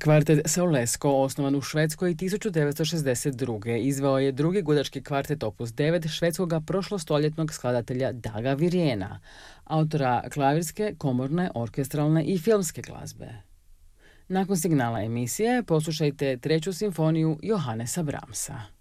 Kvartet Saulesko, osnovan u Švedskoj 1962. izveo je drugi gudački kvartet opus 9 švedskoga prošlostoljetnog skladatelja Daga Virijena, autora klavirske, komorne, orkestralne i filmske glazbe. Nakon signala emisije poslušajte treću simfoniju Johannesa Brahmsa.